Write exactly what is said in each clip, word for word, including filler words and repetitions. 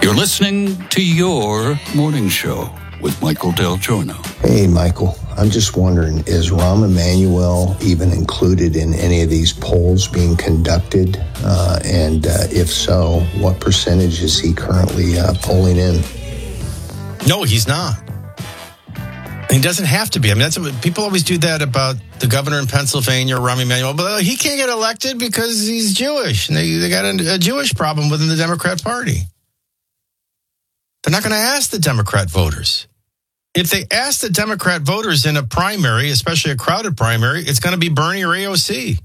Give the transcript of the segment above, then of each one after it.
You're listening to Your Morning Show with Michael Del Giorno. Hey, Michael. I'm just wondering, is Rahm Emanuel even included in any of these polls being conducted? Uh, and uh, if so, what percentage is he currently uh, polling in? No, he's not. He doesn't have to be. I mean, that's people always do that about the governor in Pennsylvania, Rahm Emanuel. But he can't get elected because he's Jewish. And they, they got a, a Jewish problem within the Democrat Party. They're not going to ask the Democrat voters. If they ask the Democrat voters in a primary, especially a crowded primary, it's going to be Bernie or A O C.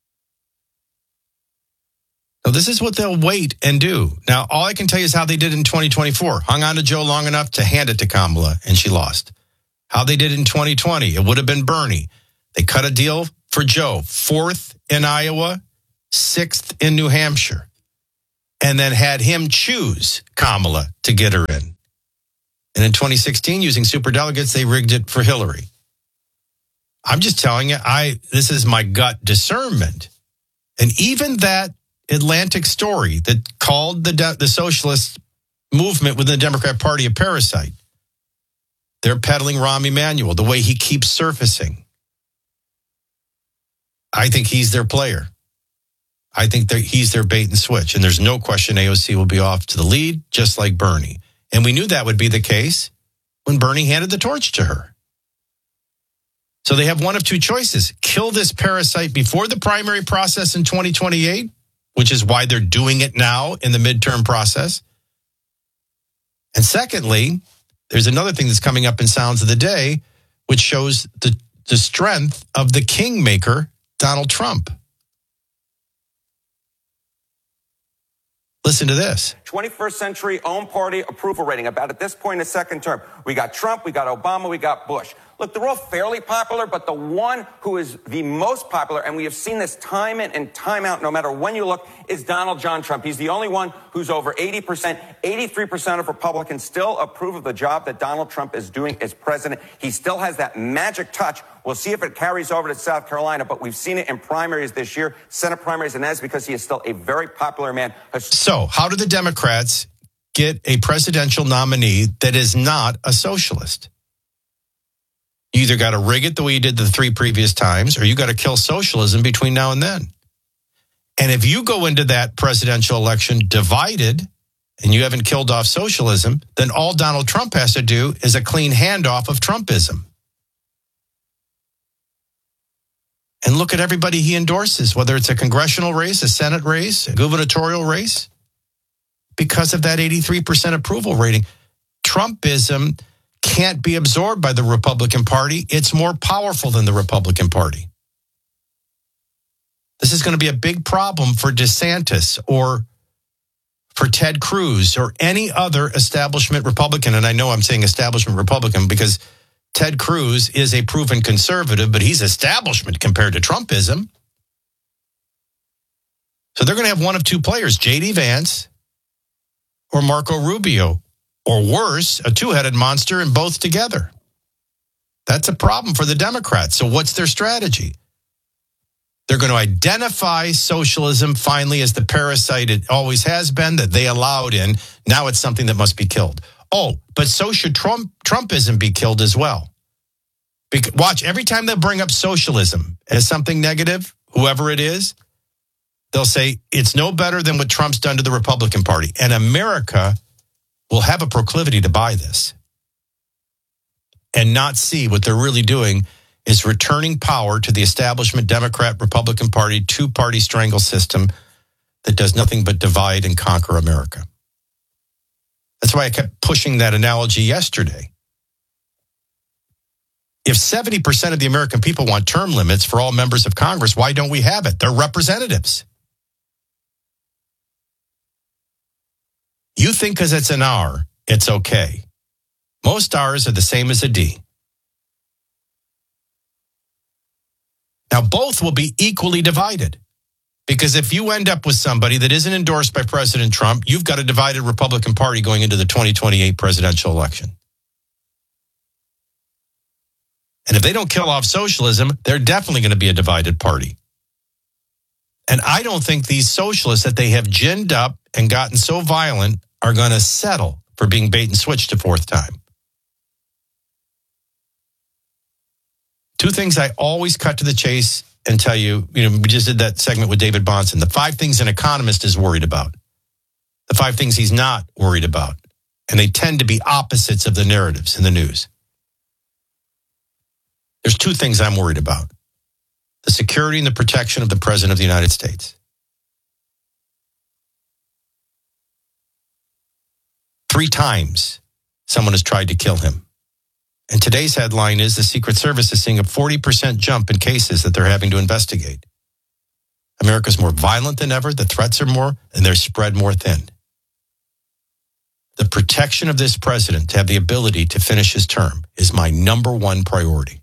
So this is what they'll wait and do. Now, all I can tell you is how they did it in twenty twenty-four. Hung on to Joe long enough to hand it to Kamala, and she lost. How they did it in twenty twenty, it would have been Bernie. They cut a deal for Joe, fourth in Iowa, sixth in New Hampshire, and then had him choose Kamala to get her in. And in twenty sixteen, using superdelegates, they rigged it for Hillary. I'm just telling you, I this is my gut discernment. And even that Atlantic story that called the the socialist movement within the Democrat Party a parasite, they're peddling Rahm Emanuel, the way he keeps surfacing. I think he's their player. I think he's their bait and switch. And there's no question A O C will be off to the lead, just like Bernie. And we knew that would be the case when Bernie handed the torch to her. So they have one of two choices. Kill this parasite before the primary process in twenty twenty-eight, which is why they're doing it now in the midterm process. And secondly, there's another thing that's coming up in Sounds of the Day, which shows the, the strength of the kingmaker, Donald Trump. Listen to this. twenty-first century own party approval rating, about at this point in the second term. We got Trump, we got Obama, we got Bush. Look, they're all fairly popular, but the one who is the most popular, and we have seen this time in and time out, no matter when you look, is Donald John Trump. He's the only one who's over eighty percent. eighty-three percent of Republicans still approve of the job that Donald Trump is doing as president. He still has that magic touch. We'll see if it carries over to South Carolina, but we've seen it in primaries this year, Senate primaries, and that's because he is still a very popular man. So how do the Democrats get a presidential nominee that is not a socialist? You either got to rig it the way you did the three previous times, or you got to kill socialism between now and then. And if you go into that presidential election divided and you haven't killed off socialism, then all Donald Trump has to do is a clean handoff of Trumpism. And look at everybody he endorses, whether it's a congressional race, a Senate race, a gubernatorial race, because of that eighty-three percent approval rating. Trumpism can't be absorbed by the Republican Party. It's more powerful than the Republican Party. This is going to be a big problem for DeSantis or for Ted Cruz or any other establishment Republican. And I know I'm saying establishment Republican because Ted Cruz is a proven conservative, but he's establishment compared to Trumpism. So they're going to have one of two players, J D Vance or Marco Rubio. Or worse, a two-headed monster and both together. That's a problem for the Democrats. So what's their strategy? They're going to identify socialism finally as the parasite it always has been that they allowed in. Now it's something that must be killed. Oh, but so should Trump, Trumpism be killed as well. Because, watch, every time they bring up socialism as something negative, whoever it is, they'll say it's no better than what Trump's done to the Republican Party. And America will have a proclivity to buy this and not see what they're really doing is returning power to the establishment Democrat-Republican Party two-party strangle system that does nothing but divide and conquer America. That's why I kept pushing that analogy yesterday. If seventy percent of the American people want term limits for all members of Congress, why don't we have it? They're representatives. You think because it's an R, it's okay. Most R's are the same as a D. Now, both will be equally divided. Because if you end up with somebody that isn't endorsed by President Trump, you've got a divided Republican Party going into the twenty twenty-eight presidential election. And if they don't kill off socialism, they're definitely going to be a divided party. And I don't think these socialists that they have ginned up and gotten so violent are going to settle for being bait and switched a fourth time. Two things I always cut to the chase and tell you, you know, we just did that segment with David Bahnsen. The five things an economist is worried about. The five things he's not worried about. And they tend to be opposites of the narratives in the news. There's two things I'm worried about. The security and the protection of the President of the United States. Three times someone has tried to kill him. And today's headline is the Secret Service is seeing a forty percent jump in cases that they're having to investigate. America's more violent than ever. The threats are more, and they're spread more thin. The protection of this president to have the ability to finish his term is my number one priority.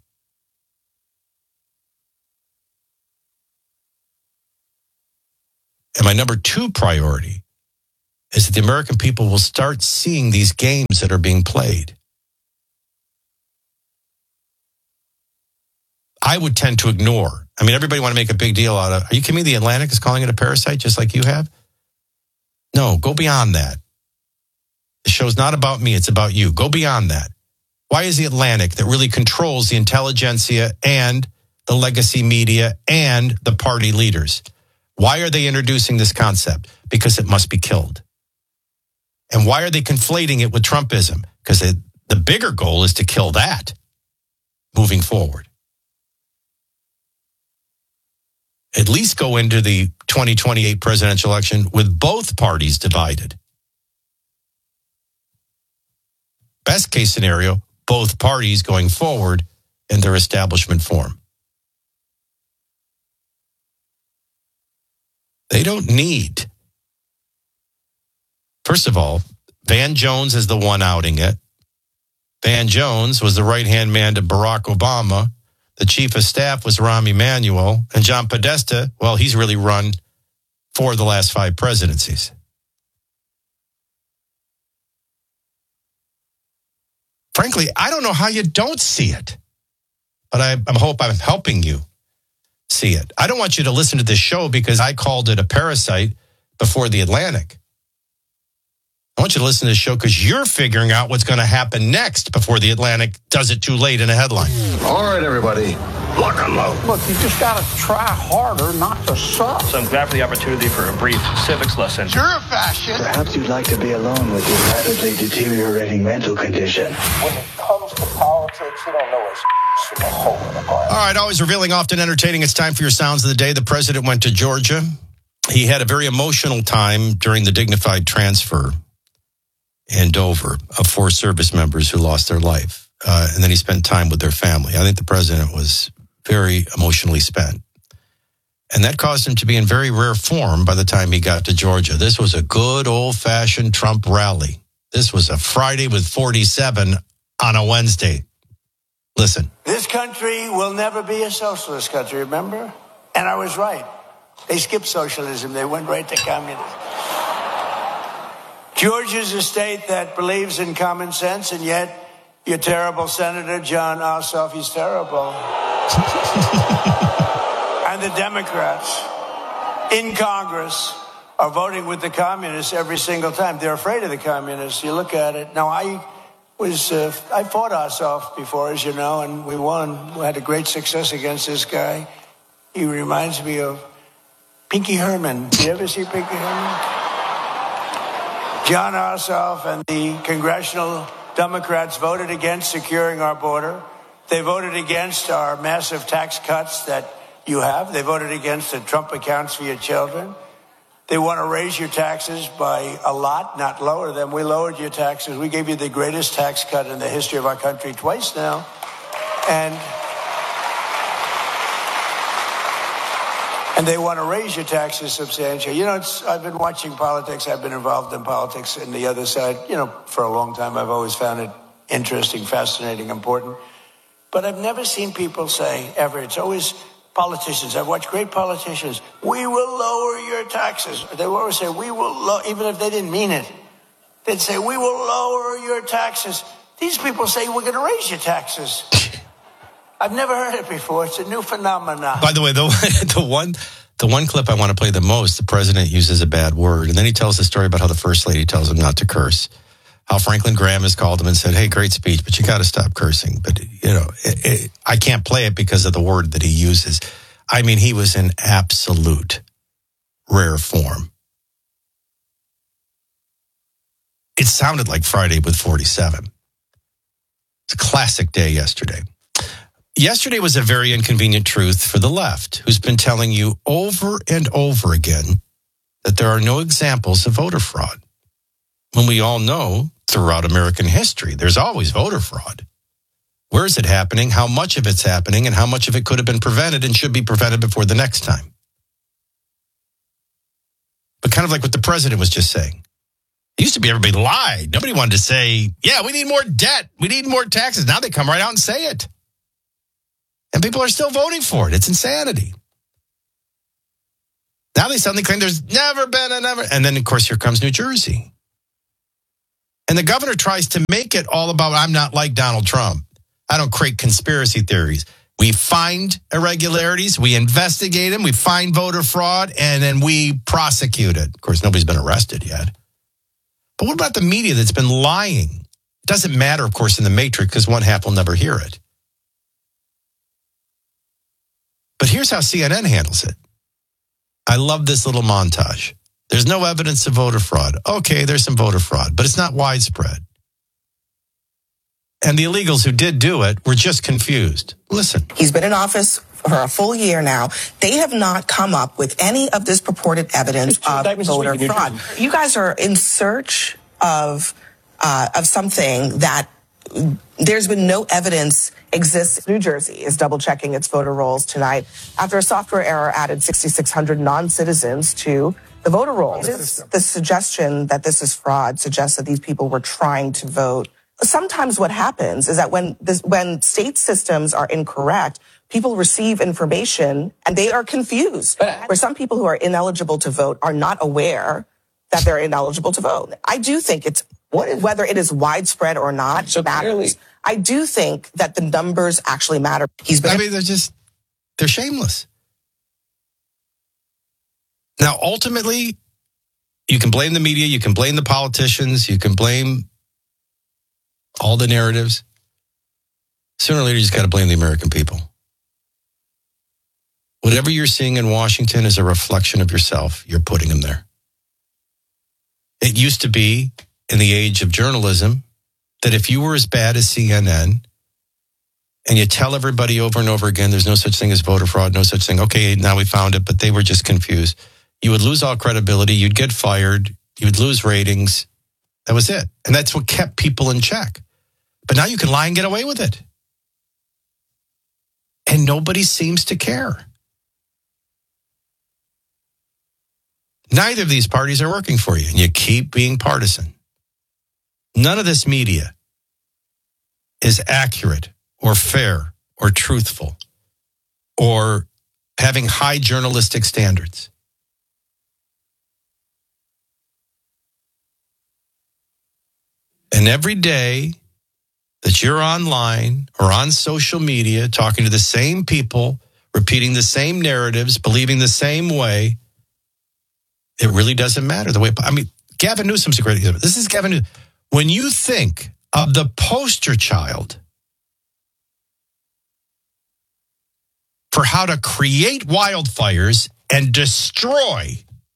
And my number two priority is that the American people will start seeing these games that are being played. I would tend to ignore. I mean, everybody want to make a big deal out of, are you kidding me? The Atlantic is calling it a parasite just like you have? No, go beyond that. The show's not about me, it's about you. Go beyond that. Why is the Atlantic that really controls the intelligentsia and the legacy media and the party leaders? Why are they introducing this concept? Because it must be killed. And why are they conflating it with Trumpism? Because the bigger goal is to kill that moving forward. At least go into the twenty twenty-eight presidential election with both parties divided. Best case scenario, both parties going forward in their establishment form. They don't need. First of all, Van Jones is the one outing it. Van Jones was the right-hand man to Barack Obama. The chief of staff was Rahm Emanuel. And John Podesta, well, he's really run for the last five presidencies. Frankly, I don't know how you don't see it. But I, I hope I'm helping you see it. I don't want you to listen to this show because I called it a parasite before the Atlantic. I want you to listen to this show because you're figuring out what's going to happen next before the Atlantic does it too late in a headline. All right, everybody, lock and load. Look, you just got to try harder not to suck. So I'm glad for the opportunity for a brief civics lesson. You're a fascist. Perhaps you'd like to be alone with your rapidly deteriorating mental condition. When it comes to politics, you don't know it's from a hole in the bar. All right, always revealing, often entertaining. It's time for your sounds of the day. The president went to Georgia. He had a very emotional time during the dignified transfer in Dover of four service members who lost their life. Uh, and then he spent time with their family. I think the president was very emotionally spent. And that caused him to be in very rare form by the time he got to Georgia. This was a good old-fashioned Trump rally. This was a Friday with forty-seven on a Wednesday. Listen. This country will never be a socialist country, remember? And I was right. They skipped socialism. They went right to communism. Georgia's a state that believes in common sense, and yet your terrible Senator John Ossoff, he's terrible. And the Democrats in Congress are voting with the communists every single time. They're afraid of the communists. You look at it. Now, I was, uh, I fought Ossoff before, as you know, and we won. We had a great success against this guy. He reminds me of Pinky Herman. Did you ever see Pinky Herman? John Ossoff and the congressional Democrats voted against securing our border. They voted against our massive tax cuts that you have. They voted against the Trump accounts for your children. They want to raise your taxes by a lot, not lower them. We lowered your taxes. We gave you the greatest tax cut in the history of our country twice now. And And they want to raise your taxes substantially. You know, it's, I've been watching politics. I've been involved in politics and the other side, you know, for a long time. I've always found it interesting, fascinating, important. But I've never seen people say, ever, it's always politicians. I've watched great politicians. We will lower your taxes. They will always say, we will, lo-, even if they didn't mean it. They'd say, we will lower your taxes. These people say, we're going to raise your taxes. I've never heard it before. It's a new phenomenon. By the way, the, the one the one clip I want to play the most, the president uses a bad word. And then he tells the story about how the first lady tells him not to curse. How Franklin Graham has called him and said, hey, great speech, but you got to stop cursing. But, you know, it, it, I can't play it because of the word that he uses. I mean, he was in absolute rare form. It sounded like Friday with forty-seven. It's a classic day yesterday. Yesterday was a very inconvenient truth for the left, who's been telling you over and over again that there are no examples of voter fraud. When we all know throughout American history, there's always voter fraud. Where is it happening? How much of it's happening? And how much of it could have been prevented and should be prevented before the next time? But kind of like what the president was just saying. It used to be everybody lied. Nobody wanted to say, yeah, we need more debt. We need more taxes. Now they come right out and say it. And people are still voting for it. It's insanity. Now they suddenly claim there's never been a never. And then, of course, here comes New Jersey. And the governor tries to make it all about, I'm not like Donald Trump. I don't create conspiracy theories. We find irregularities, we investigate them, we find voter fraud, and then we prosecute it. Of course, nobody's been arrested yet. But what about the media that's been lying? It doesn't matter, of course, in the matrix because one half will never hear it. But here's how C N N handles it. I love this little montage. There's no evidence of voter fraud. Okay, there's some voter fraud, but it's not widespread. And the illegals who did do it were just confused. Listen. He's been in office for a full year now. They have not come up with any of this purported evidence of voter fraud. You guys are in search of uh, of something that there's been no evidence exists. New Jersey is double checking its voter rolls tonight after a software error added six thousand six hundred non-citizens to the voter rolls. The suggestion that this is fraud suggests that these people were trying to vote. Sometimes what happens is that when this, when state systems are incorrect, people receive information and they are confused. Where some people who are ineligible to vote are not aware that they're ineligible to vote. I do think it's whether it is widespread or not so matters. Clearly. I do think that the numbers actually matter. He's been. I mean, they're just they're shameless. Now, ultimately, you can blame the media, you can blame the politicians, you can blame all the narratives. Sooner or later, you just got to blame the American people. Whatever you're seeing in Washington is a reflection of yourself. You're putting them there. It used to be, in the age of journalism, that if you were as bad as C N N and you tell everybody over and over again, there's no such thing as voter fraud, no such thing. Okay, now we found it, but they were just confused. You would lose all credibility. You'd get fired. You would lose ratings. That was it. And that's what kept people in check. But now you can lie and get away with it. And nobody seems to care. Neither of these parties are working for you, and you keep being partisan. None of this media is accurate or fair or truthful or having high journalistic standards. And every day that you're online or on social media talking to the same people, repeating the same narratives, believing the same way, it really doesn't matter. The way I mean, Gavin Newsom's a great example. This is Gavin Newsom. When you think of the poster child for how to create wildfires and destroy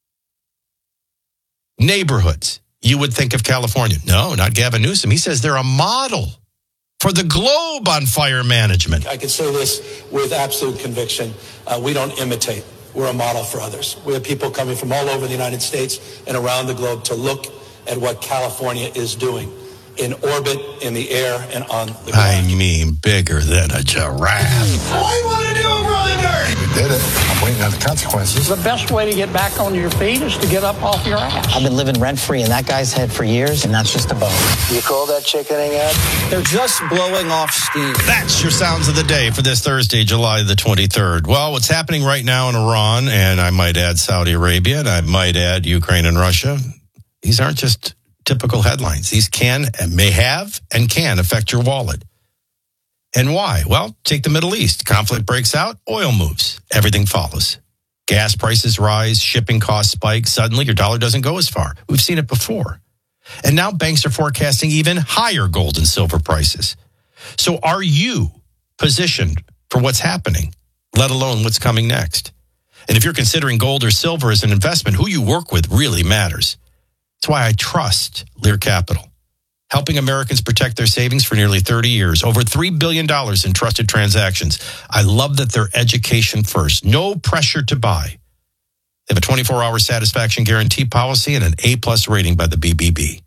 neighborhoods, you would think of California. No, not Gavin Newsom. He says they're a model for the globe on fire management. I can say this with absolute conviction. Uh, we don't imitate. We're a model for others. We have people coming from all over the United States and around the globe to look at what California is doing in orbit, in the air, and on the ground. I mean, bigger than a giraffe. I want to do it, brother dirty. We did it. I'm waiting on the consequences. The best way to get back on your feet is to get up off your ass. I've been living rent-free in that guy's head for years, and that's just a bone. You call that chickening out? They're just blowing off steam. That's your sounds of the day for this Thursday, July the twenty-third. Well, what's happening right now in Iran, and I might add Saudi Arabia, and I might add Ukraine and Russia, these aren't just typical headlines. These can and may have and can affect your wallet. And why? Well, take the Middle East. Conflict breaks out, oil moves. Everything follows. Gas prices rise, shipping costs spike. Suddenly, your dollar doesn't go as far. We've seen it before. And now banks are forecasting even higher gold and silver prices. So are you positioned for what's happening, let alone what's coming next? And if you're considering gold or silver as an investment, who you work with really matters. That's why I trust Lear Capital, helping Americans protect their savings for nearly thirty years, over three billion dollars in trusted transactions. I love that they're education first. No pressure to buy. They have a twenty-four hour satisfaction guarantee policy and an A-plus rating by the B B B.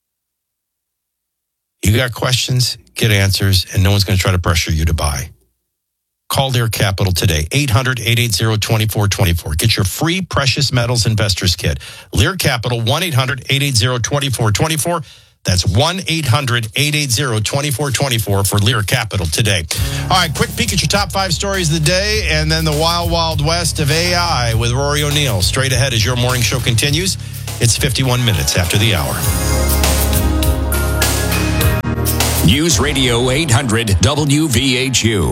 You got questions, get answers, and no one's going to try to pressure you to buy. Call Lear Capital today, eight hundred, eight eight zero, two four two four. Get your free Precious Metals Investors Kit. Lear Capital, one eight hundred, eight eight zero, two four two four. That's one eight hundred, eight eight zero, two four two four for Lear Capital today. All right, quick peek at your top five stories of the day, and then the wild, wild west of A I with Rory O'Neill. Straight ahead as your morning show continues. It's fifty-one minutes after the hour. News Radio eight hundred W V H U.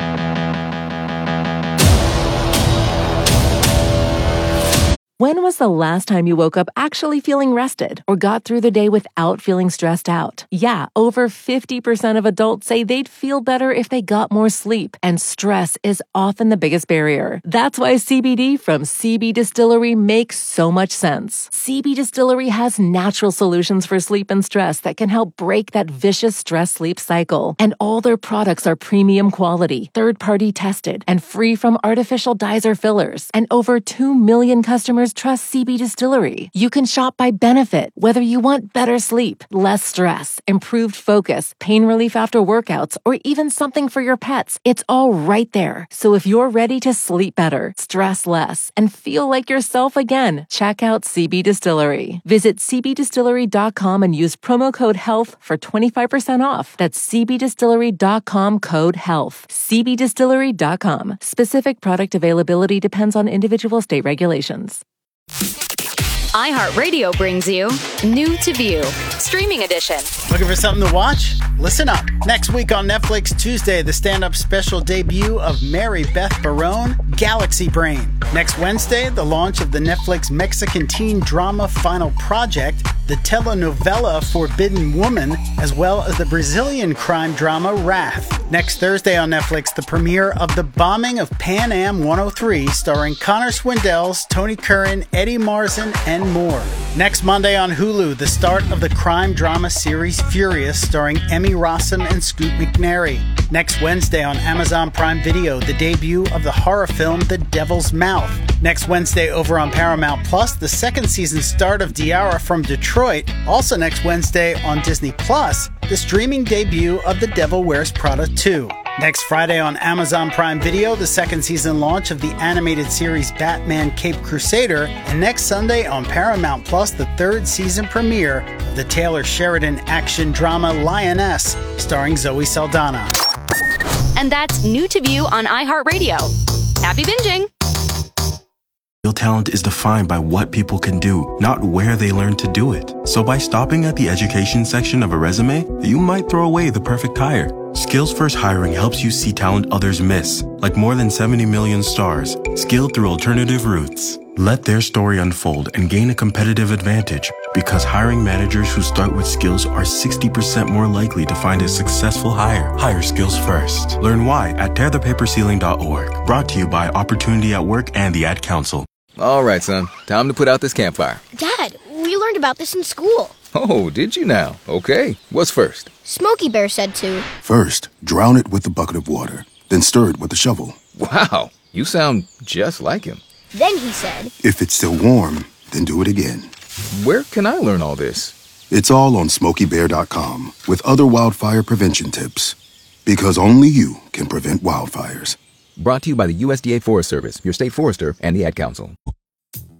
When was the last time you woke up actually feeling rested or got through the day without feeling stressed out? Yeah, over fifty percent of adults say they'd feel better if they got more sleep, and stress is often the biggest barrier. That's why C B D from C B Distillery makes so much sense. C B Distillery has natural solutions for sleep and stress that can help break that vicious stress-sleep cycle. And all their products are premium quality, third-party tested, and free from artificial dyes or fillers. And over two million customers trust C B Distillery. You can shop by benefit, whether you want better sleep, less stress, improved focus, pain relief after workouts, or even something for your pets. It's all right there. So if you're ready to sleep better, stress less, and feel like yourself again, check out C B Distillery. Visit c b distillery dot com and use promo code HEALTH for twenty-five percent off. That's c b distillery dot com code HEALTH. c b distillery dot com. Specific product availability depends on individual state regulations. iHeartRadio brings you New to View, Streaming Edition. Looking for something to watch? Listen up. Next week on Netflix, Tuesday, the stand-up special debut of Mary Beth Barone, Galaxy Brain. Next Wednesday, the launch of the Netflix Mexican teen drama Final Project, the telenovela Forbidden Woman, as well as the Brazilian crime drama Wrath. Next Thursday on Netflix, the premiere of The Bombing of Pan Am one oh three, starring Connor Swindells, Tony Curran, Eddie Marsan, and more. Next Monday on Hulu, the start of the crime drama series Furious, starring Emmy Rossum and Scoot McNairy. Next Wednesday on Amazon Prime Video, the debut of the horror film The Devil's Mouth. Next Wednesday over on Paramount Plus, the second season start of Diara from Detroit. Also next Wednesday on Disney Plus, the streaming debut of The Devil Wears Prada two. Next Friday on Amazon Prime Video, the second season launch of the animated series Batman Caped Crusader, and next Sunday on Paramount Plus, the third season premiere of the Taylor Sheridan action drama Lioness, starring Zoe Saldana. And that's New to View on iHeartRadio. Happy binging! Real talent is defined by what people can do, not where they learn to do it. So by stopping at the education section of a resume, you might throw away the perfect hire. Skills First Hiring helps you see talent others miss, like more than seventy million stars, skilled through alternative routes. Let their story unfold and gain a competitive advantage, because hiring managers who start with skills are sixty percent more likely to find a successful hire. Hire skills first. Learn why at tear the paper ceiling dot org. Brought to you by Opportunity at Work and the Ad Council. All right, son. Time to put out this campfire. Dad, we learned about this in school. Oh, did you now? Okay. What's first? Smokey Bear said to. First, drown it with a bucket of water. Then stir it with a shovel. Wow. You sound just like him. Then he said, if it's still warm, then do it again. Where can I learn all this? It's all on smokey bear dot com with other wildfire prevention tips. Because only you can prevent wildfires. Brought to you by the U S D A Forest Service, your state forester, and the Ad Council.